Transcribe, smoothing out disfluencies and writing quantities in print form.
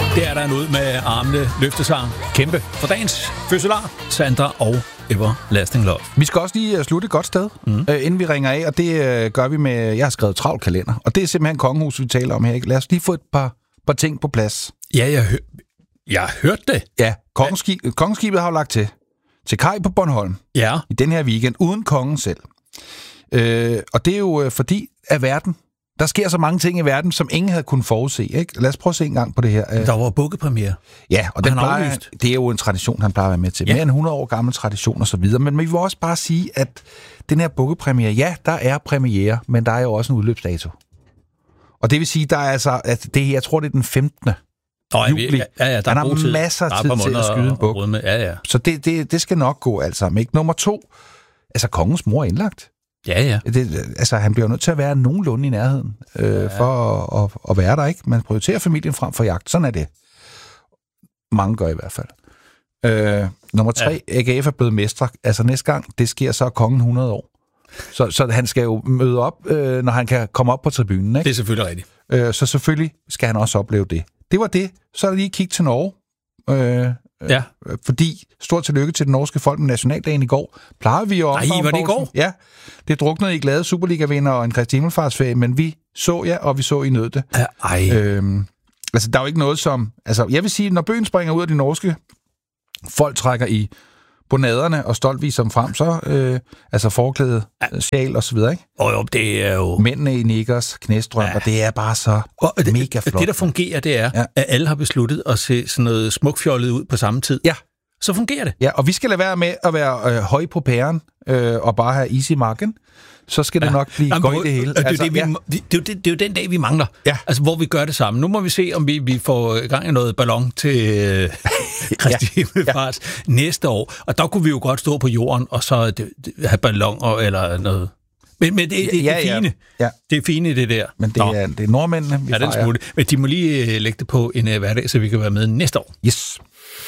Det er der en ud med armene løftesang. Kæmpe for dagens fødselar, Sandra og Everlasting Love. Vi skal også lige slutte et godt sted, inden vi ringer af, og det gør vi med, jeg har skrevet travlt kalender, og det er simpelthen kongehus, vi taler om her. Ikke? Lad os lige få et par ting på plads. Ja, jeg har hørt det. Ja, kongeskibet har jo lagt til kaj på Bornholm i den her weekend, uden kongen selv. Og det er jo fordi, at der sker så mange ting i verden, som ingen havde kunnet forudse. Ikke? Lad os prøve at se en gang på det her. Der var bukkepremiere. Ja, og det er jo en tradition, han plejer at være med til. Mere end 100 år gammel tradition og så videre. Men vi vil også bare sige, at den her bukkepremiere, ja, der er premiere, men der er jo også en udløbsdato. Og det vil sige, der er altså, at jeg tror, det er den 15. juli. Ja, der er masser af tid til at skyde en buk. Ja. Så det skal nok gå alt sammen. Ikke? Nummer 2, altså kongens mor er indlagt. Ja. Han bliver nødt til at være nogenlunde i nærheden for at være der, ikke? Man prioriterer familien frem for jagt. Sådan er det. Mange gør i hvert fald. Nummer 3, AGF er blevet mestre. Altså næste gang, det sker så kongen 100 år. Så han skal jo møde op, når han kan komme op på tribunen, ikke? Det er selvfølgelig rigtigt. Så selvfølgelig skal han også opleve det. Det var det. Så er der lige kig til Norge. Fordi, stort tillykke til det norske folk med nationaldagen i går. Plejer vi jo også. Nej, var det i går? Ja, det druknede i glade Superliga-vinder og en Kristi Himmelfartsferie, men vi så og vi så I nød det. Altså, der er jo ikke noget som... Altså, jeg vil sige, når bøgen springer ud af de norske, folk trækker i bonaderne og stolt viser dem frem, så forklæde, sjal og så videre, ikke? Jo, det er jo... Mændene i nikkers, knæstrøm, og det er bare så mega flot. Det, der fungerer, det er, at alle har besluttet at se sådan noget smukfjollet ud på samme tid. Ja. Så fungerer det. Ja, og vi skal lade være med at være høj på pæren og bare have is i marken. Så skal det nok blive godt i det hele. Det er jo den dag, vi mangler. Ja. Altså, hvor vi gør det sammen. Nu må vi se, om vi får gang i noget ballon til Kristi Himmelfarts næste år. Og der kunne vi jo godt stå på jorden, og så have balloner eller noget. Men det er fine. Ja. Det er fine, det der. Men det er nordmændene, vi fejrer. Men de må lige lægge det på en hverdag, så vi kan være med næste år. Yes.